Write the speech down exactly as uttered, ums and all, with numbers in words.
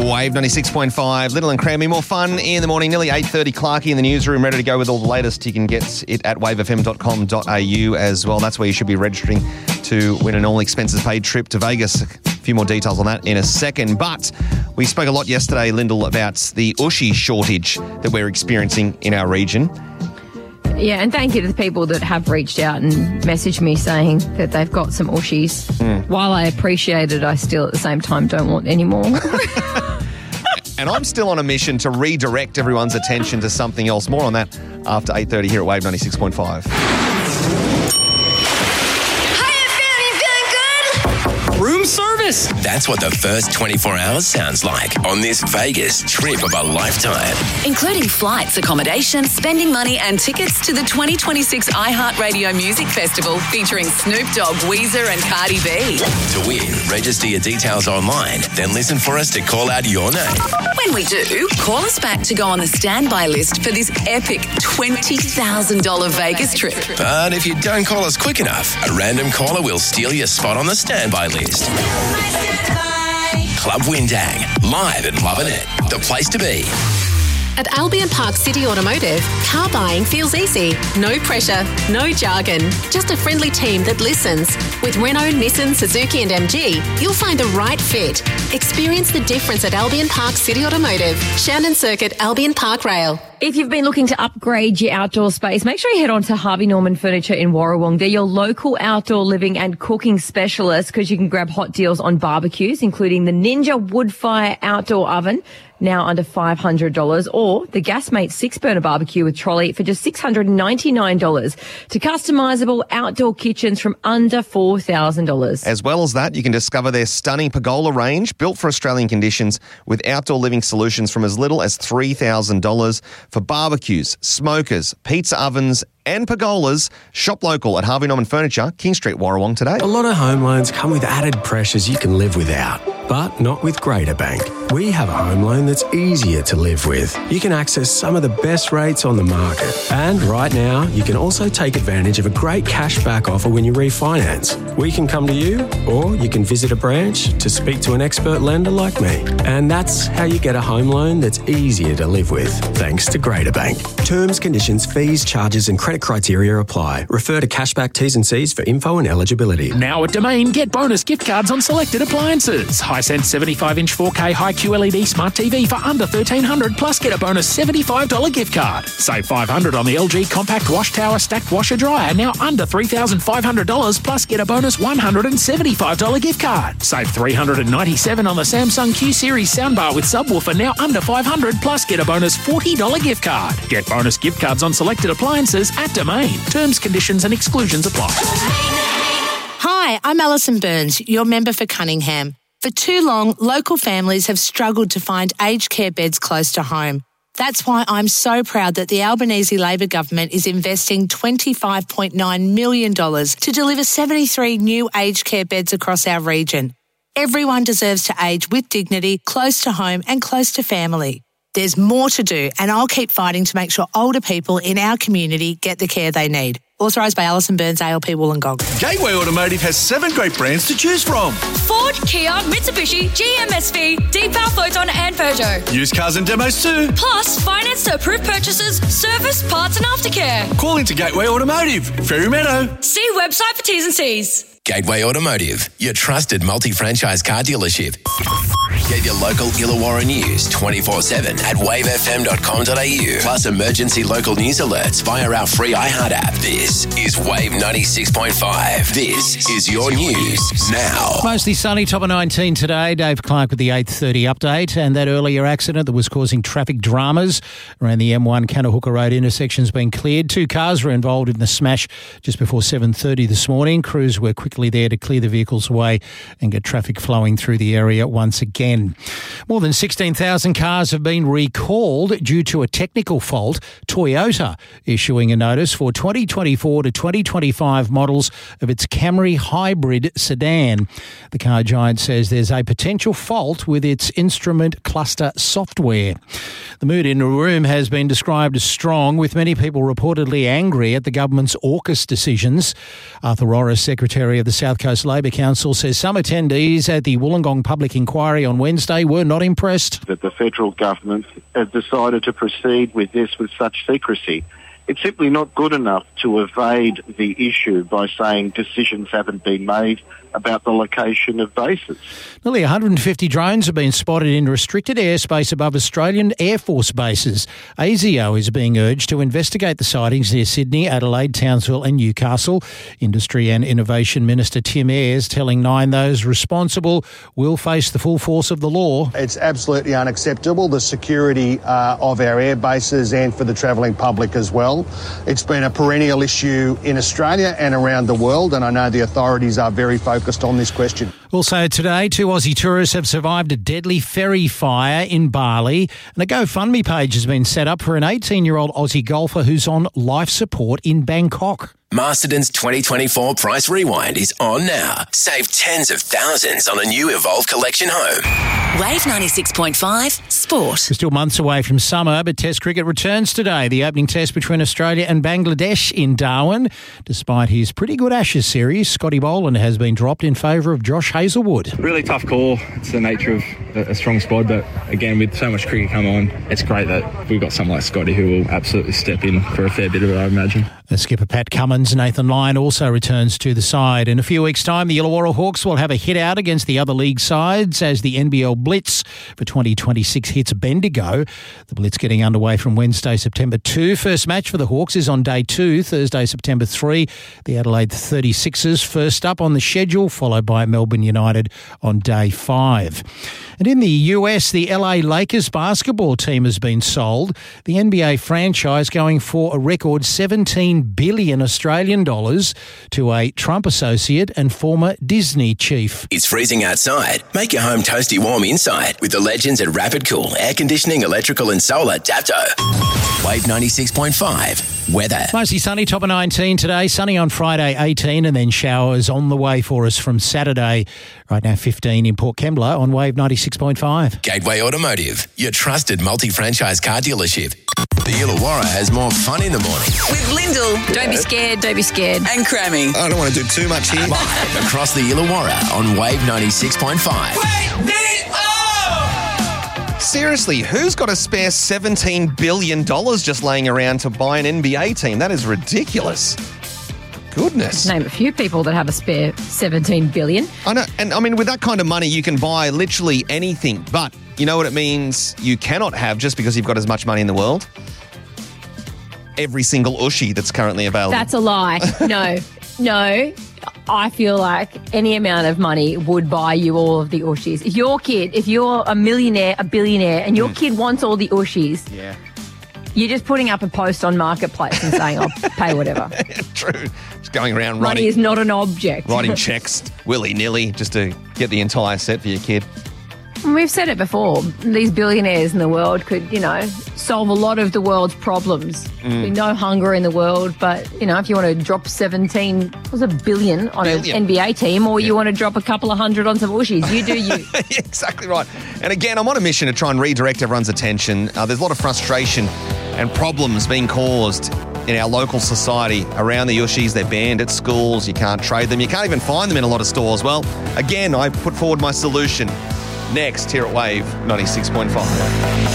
Wave ninety-six point five, Little and Crammy. More fun in the morning, nearly eight thirty. Clarkie in the newsroom, ready to go with all the latest. You can get it at wave f m dot com dot a u as well. That's where you should be registering to win an all-expenses paid trip to Vegas. A few more details on that in a second. But we spoke a lot yesterday, Lyndall, about the Ushi shortage that we're experiencing in our region. Yeah, and thank you to the people that have reached out and messaged me saying that they've got some Ushis. Mm. While I appreciate it, I still at the same time don't want any more. And I'm still on a mission to redirect everyone's attention to something else. More on that after eight thirty here at Wave ninety-six point five. Room service. That's what the first twenty-four hours sounds like on this Vegas trip of a lifetime. Including flights, accommodation, spending money and tickets to the twenty twenty-six iHeartRadio Music Festival featuring Snoop Dogg, Weezer and Cardi B. To win, register your details online, then listen for us to call out your name. When we do, call us back to go on the standby list for this epic twenty thousand dollars Vegas trip. But if you don't call us quick enough, a random caller will steal your spot on the standby list. Club Windang, live and loving it. The place to be. At Albion Park City Automotive, car buying feels easy. No pressure, no jargon. Just a friendly team that listens. With Renault, Nissan, Suzuki and M G, you'll find the right fit. Experience the difference at Albion Park City Automotive. Shannon Circuit, Albion Park Rail. If you've been looking to upgrade your outdoor space, make sure you head on to Harvey Norman Furniture in Warrawong. They're your local outdoor living and cooking specialist because you can grab hot deals on barbecues, including the Ninja Woodfire Outdoor Oven, now under five hundred dollars, or the Gasmate six-burner barbecue with trolley for just six hundred ninety-nine dollars, to customisable outdoor kitchens from under four thousand dollars. As well as that, you can discover their stunning pergola range, built for Australian conditions, with outdoor living solutions from as little as three thousand dollars for barbecues, smokers, pizza ovens and pergolas. Shop local at Harvey Norman Furniture, King Street, Warrawong today. A lot of home loans come with added pressures you can live without, but not with Greater Bank. We have a home loan that's easier to live with. You can access some of the best rates on the market. And right now, you can also take advantage of a great cashback offer when you refinance. We can come to you, or you can visit a branch to speak to an expert lender like me. And that's how you get a home loan that's easier to live with, thanks to Greater Bank. Terms, conditions, fees, charges and credit criteria apply. Refer to Cashback T's and C's for info and eligibility. Now at Domain, get bonus gift cards on selected appliances. Hisense seventy-five inch four K High Q L E D Smart T V for under thirteen hundred dollars, plus get a bonus seventy-five dollars gift card. Save five hundred dollars on the L G Compact Wash Tower Stacked Washer Dryer, now under three thousand five hundred dollars, plus get a bonus one hundred seventy-five dollars gift card. Save three hundred ninety-seven dollars on the Samsung Q Series soundbar with subwoofer, now under five hundred dollars, plus get a bonus forty dollars gift card. Get bonus gift cards on selected appliances at Domain. Terms, conditions and exclusions apply. Hi, I'm Alison Burns, your member for Cunningham. For too long, local families have struggled to find aged care beds close to home. That's why I'm so proud that the Albanese Labor government is investing twenty-five point nine million dollars to deliver seventy-three new aged care beds across our region. Everyone deserves to age with dignity, close to home and close to family. There's more to do, and I'll keep fighting to make sure older people in our community get the care they need. Authorised by Alison Burns, A L P Wollongong. Gateway Automotive has seven great brands to choose from. Ford, Kia, Mitsubishi, G M S V, Deepal, Photon and Peugeot. Used cars and demos too. Plus, finance to approved purchases, service, parts and aftercare. Call into Gateway Automotive, Ferry Meadow. See website for T's and C's. Gateway Automotive, your trusted multi-franchise car dealership. Get your local Illawarra news twenty-four seven at wave f m dot com dot a u. Plus emergency local news alerts via our free iHeart app. This is Wave ninety-six point five. This is your news now. Mostly sunny, top of nineteen today. Dave Clark with the eight thirty update. And that earlier accident that was causing traffic dramas around the M one Cannahooka Road intersection has been cleared. Two cars were involved in the smash just before seven thirty this morning. Crews were quickly there to clear the vehicles away and get traffic flowing through the area once again. More than sixteen thousand cars have been recalled due to a technical fault. Toyota issuing a notice for twenty twenty-four to twenty twenty-five models of its Camry hybrid sedan. The car giant says there's a potential fault with its instrument cluster software. The mood in the room has been described as strong, with many people reportedly angry at the government's AUKUS decisions. Arthur Orris, Secretary of the South Coast Labor Council, says some attendees at the Wollongong Public Inquiry on Wednesday were not impressed. That the federal government has decided to proceed with this with such secrecy. It's simply not good enough to evade the issue by saying decisions haven't been made about the location of bases. Nearly one hundred fifty drones have been spotted in restricted airspace above Australian Air Force bases. A S I O is being urged to investigate the sightings near Sydney, Adelaide, Townsville and Newcastle. Industry and Innovation Minister Tim Ayres telling Nine those responsible will face the full force of the law. It's absolutely unacceptable, the security uh, of our air bases and for the travelling public as well. It's been a perennial issue in Australia and around the world, and I know the authorities are very focused on this question. Also today, two Aussie tourists have survived a deadly ferry fire in Bali, and a GoFundMe page has been set up for an eighteen-year-old Aussie golfer who's on life support in Bangkok. Masterton's twenty twenty-four Price Rewind is on now. Save tens of thousands on a new Evolve Collection home. Wave ninety-six point five Sport. We're still months away from summer, but Test cricket returns today. The opening test between Australia and Bangladesh in Darwin. Despite his pretty good Ashes series, Scotty Boland has been dropped in favour of Josh Hazlewood. Really tough call. It's the nature of a strong squad, but again, with so much cricket come on, it's great that we've got someone like Scotty who will absolutely step in for a fair bit of it, I imagine. The skipper Pat Cummins, Nathan Lyon also returns to the side. In a few weeks' time, the Illawarra Hawks will have a hit out against the other league sides as the N B L Blitz for twenty twenty-six hits Bendigo. The Blitz getting underway from Wednesday, September second. First match for the Hawks is on day two, Thursday, September third. The Adelaide thirty-sixers first up on the schedule, followed by Melbourne United on day five. And in the U S, the L A Lakers basketball team has been sold. The N B A franchise going for a record seventeen billion Australian dollars to a Trump associate and former Disney chief. It's freezing outside. Make your home toasty warm inside with the legends at Rapid Cool Air Conditioning, Electrical and Solar Dapto. Wave ninety-six point five. Weather. Mostly sunny, top of nineteen today. Sunny on Friday, eighteen, and then showers on the way for us from Saturday. Right now, fifteen in Port Kembla on Wave ninety-six point five. Gateway Automotive, your trusted multi-franchise car dealership. The Illawarra has more fun in the morning. With Lyndall. Don't be scared, don't be scared. And Crammy. I don't want to do too much here. Live across the Illawarra on Wave ninety-six point five. Seriously, who's got a spare seventeen billion dollars just laying around to buy an N B A team? That is ridiculous. Goodness. Name a few people that have a spare seventeen billion dollars. I know, and I mean, with that kind of money, you can buy literally anything. But you know what it means you cannot have just because you've got as much money in the world? Every single Ushi that's currently available. That's a lie. No, no. I feel like any amount of money would buy you all of the Ushis. If your kid, if you're a millionaire, a billionaire, and your mm. kid wants all the Ushis, yeah. You're just putting up a post on Marketplace and saying, I'll pay whatever. True. Just going around Money writing... is not an object. Writing checks willy-nilly just to get the entire set for your kid. We've said it before. These billionaires in the world could, you know, solve a lot of the world's problems. Mm. There'd be no hunger in the world, but, you know, if you want to drop seventeen, what was a billion on billion. an N B A team, or yeah. you want to drop a couple of hundred on some Ushis, you do you. Exactly right. And again, I'm on a mission to try and redirect everyone's attention. Uh, there's a lot of frustration and problems being caused in our local society around the Ushis. They're banned at schools. You can't trade them. You can't even find them in a lot of stores. Well, again, I put forward my solution next here at Wave ninety-six point five.